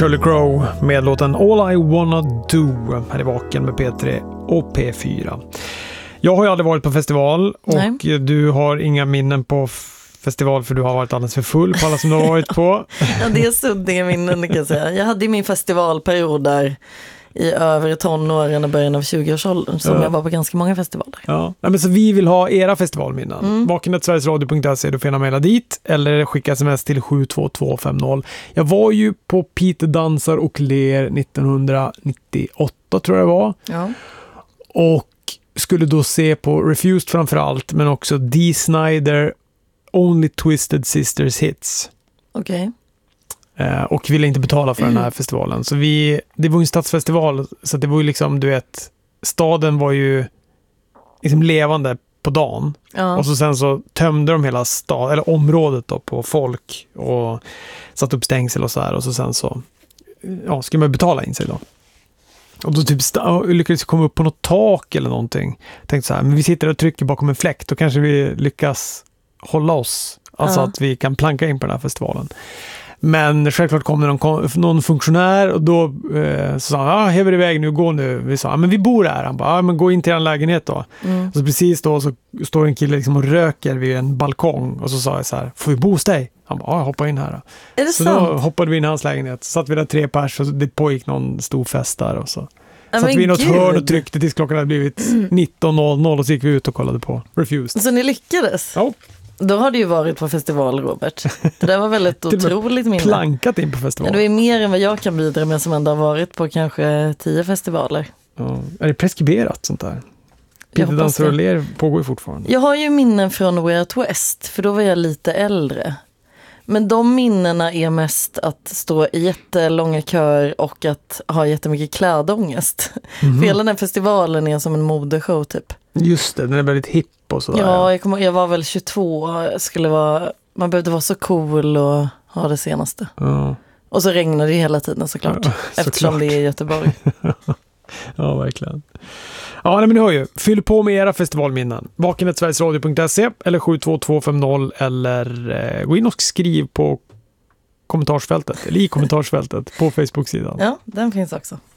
Shirley Crow med låten All I Wanna Do här i Vaken med P3 och P4. Jag har ju aldrig varit på festival och Nej. Du har inga minnen på festival för du har varit alldeles för full på alla som du har varit på. Ja, det är suddiga minnen kan jag säga. Jag hade min festivalperiod där i över tonåren och början av 20-årsåldern som jag var på ganska många festivaler. Ja, men så vi vill ha era festivalminnen. Vaken@sverigesradio.se, du får gärna mejla dit eller skicka sms till 72250. Jag var ju på Peter Dansar och Ler 1998 tror jag det var. Ja. Och skulle då se på Refused framförallt, men också Dee Snider Only Twisted Sisters Hits. Okej. Och ville inte betala för den här festivalen. Så det var ju en stadsfestival, så det var ju liksom, du vet, staden var ju liksom levande på dagen. Ja. Och så sen så tömde de hela eller området då på folk och satt upp stängsel och så här. Och så sen så skulle man betala in sig då. Och då typ lyckades komma upp på något tak eller någonting. Tänkte så här, men vi sitter och trycker bakom en fläkt, då kanske vi lyckas hålla oss. Alltså att vi kan planka in på den här festivalen. Men självklart kom det någon funktionär och då sa han, häver iväg nu, gå nu. Vi sa, men vi bor här. Han bara, men gå in till en lägenhet då. Och så precis då så står en kille liksom och röker vid en balkong. Och så sa jag så här, får vi bo hos dig? Han bara, hoppa in här då. Är det så sant? Då hoppade vi in i hans lägenhet. Satt vi där 3 pers och det pågick någon stor fest där och så. Satt vi i något hörn och tryckte tills klockan hade blivit 19.00 och så gick vi ut och kollade på Refused. Så ni lyckades? Ja. Då har du ju varit på festival, Robert. Det där var väldigt otroligt minne. Plankat in på festival. Det är mer än vad jag kan bidra med som ändå har varit på kanske 10 festivaler. Ja. Är det preskriberat sånt där? Peter Dansar och Ler pågår ju fortfarande. Jag har ju minnen från Way Out West, för då var jag lite äldre. Men de minnena är mest att stå i jättelånga kör och att ha jättemycket klädångest. För hela den festivalen är som en modeshow typ. Just det, den är väldigt hipp och sådär. Ja, jag var väl 22. Man behövde vara så cool och ha det senaste. Ja. Och så regnade det hela tiden såklart. Eftersom det är i Göteborg. Ja, verkligen. Ja, men ni hör ju. Fyll på med era festivalminnen. Vaken@sverigesradio.se eller 72250 eller gå in och skriv på kommentarsfältet eller i kommentarsfältet på Facebook-sidan. Ja, den finns också.